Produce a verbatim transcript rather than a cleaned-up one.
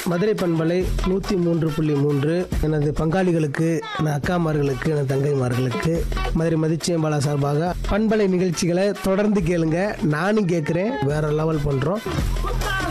மதுரை பண்பலை நூற்றி மூன்று புள்ளி மூன்று எனது பங்காளிகளுக்கு, என் அக்காமார்களுக்கு, எனது தங்கைமார்களுக்கு மதுரை மதிச்சியம்பாலா சார்பாக பண்பலை நிகழ்ச்சிகளை தொடர்ந்து கேளுங்க. நானும் கேட்குறேன். வேற லெவல் பண்ணுறோம்.